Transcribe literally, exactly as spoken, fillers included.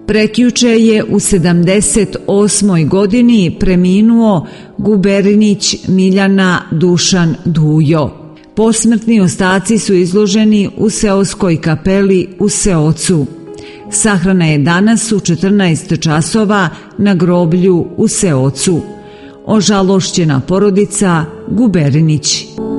Prekjuče je u sedamdeset osmoj godini preminuo Guberinić Miljana Dušan Dujo. Posmrtni ostaci su izloženi u seoskoj kapeli u Seocu. Sahrana je danas u četrnaest časova na groblju u Seocu. Ožalošćena porodica Guberinić.